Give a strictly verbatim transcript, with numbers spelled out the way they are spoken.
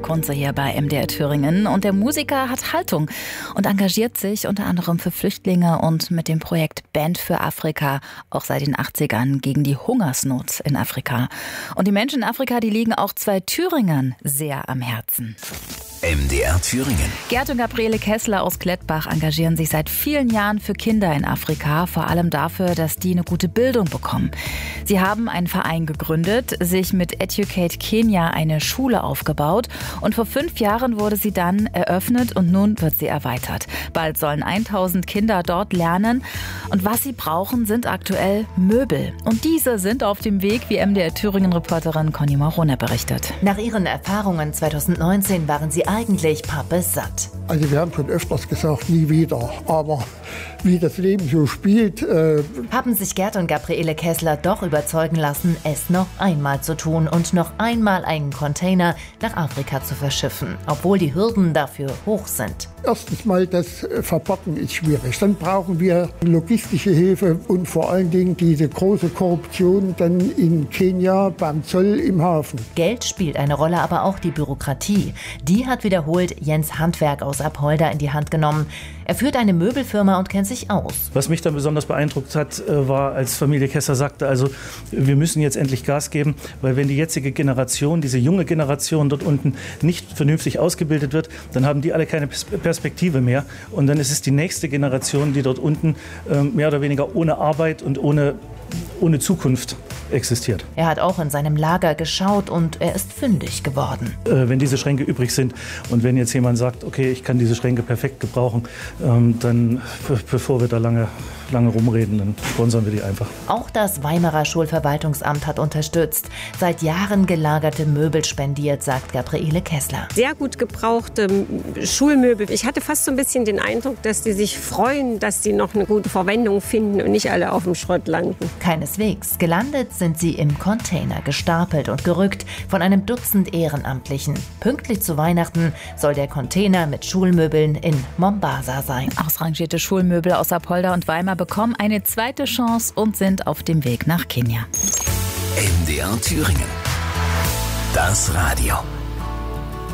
Kunze hier bei M D R Thüringen. Und der Musiker hat Haltung und engagiert sich unter anderem für Flüchtlinge und mit dem Projekt Band für Afrika auch seit den achtzigern gegen die Hungersnot in Afrika. Und die Menschen in Afrika, die liegen auch zwei Thüringern sehr am Herzen. M D R Thüringen. Gerd und Gabriele Kessler aus Klettbach engagieren sich seit vielen Jahren für Kinder in Afrika, vor allem dafür, dass die eine gute Bildung bekommen. Sie haben einen Verein gegründet, sich mit Educate Kenya eine Schule aufgebaut und vor fünf Jahren wurde sie dann eröffnet und nun wird sie erweitert. Bald sollen tausend Kinder dort lernen und was sie brauchen, sind aktuell Möbel. Und diese sind auf dem Weg, wie M D R Thüringen-Reporterin Conny Marone berichtet. Nach ihren Erfahrungen zweitausendneunzehn waren sie eigentlich pappes-satt. Also wir haben schon öfters gesagt, nie wieder. Aber wie das Leben so spielt... Äh haben sich Gerd und Gabriele Kessler doch überzeugen lassen, es noch einmal zu tun und noch einmal einen Container nach Afrika zu verschiffen, obwohl die Hürden dafür hoch sind. Erstens mal, das Verpacken ist schwierig. Dann brauchen wir logistische Hilfe und vor allen Dingen diese große Korruption dann in Kenia beim Zoll im Hafen. Geld spielt eine Rolle, aber auch die Bürokratie. Die hat wiederholt Jens Handwerk aus Apolda in die Hand genommen. Er führt eine Möbelfirma und kennt sich aus. Was mich dann besonders beeindruckt hat, war, als Familie Kessler sagte, also wir müssen jetzt endlich Gas geben, weil wenn die jetzige Generation, diese junge Generation dort unten nicht vernünftig ausgebildet wird, dann haben die alle keine Perspektive mehr. Und dann ist es die nächste Generation, die dort unten äh, mehr oder weniger ohne Arbeit und ohne, ohne Zukunft existiert. Er hat auch in seinem Lager geschaut und er ist fündig geworden. Äh, wenn diese Schränke übrig sind und wenn jetzt jemand sagt, okay, ich kann diese Schränke perfekt gebrauchen, ähm, dann, bevor wir da lange, lange rumreden, dann sponsern wir die einfach. Auch das Weimarer Schulverwaltungsamt hat unterstützt, seit Jahren gelagerte Möbel spendiert, sagt Gabriele Kessler. Sehr gut gebrauchte Schulmöbel. Ich hatte fast so ein bisschen den Eindruck, dass die sich freuen, dass sie noch eine gute Verwendung finden und nicht alle auf dem Schrott landen. Keineswegs. Gelandet sind sie im Container, gestapelt und gerückt von einem Dutzend Ehrenamtlichen. Pünktlich zu Weihnachten soll der Container mit Schulmöbeln in Mombasa sein. Ausrangierte Schulmöbel aus Apolda und Weimar bekommen eine zweite Chance und sind auf dem Weg nach Kenia. M D R Thüringen. Das Radio.